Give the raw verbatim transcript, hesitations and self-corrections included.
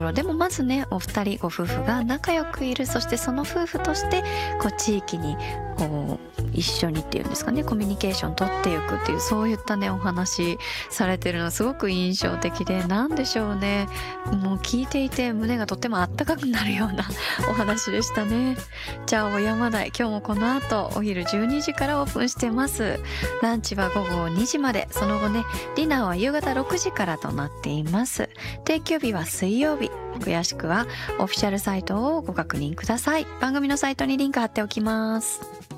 でもまずね、お二人ご夫婦が仲良くいる、そしてその夫婦としてこう地域にこう一緒にっていうんですかね、コミュニケーション取っていくっていう、そういったねお話されてるのすごく印象的で、なんでしょうね、もう聞いていて胸がとってもあったかくなるようなお話でしたね。じゃあお山台、今日もこの後お昼じゅうにじからオープンしてます。ランチは午後にじまで、その後ねディナーは夕方ろくじからとなっています。定休日は水曜日。詳しくはオフィシャルサイトをご確認ください。番組のサイトにリンク貼っておきます。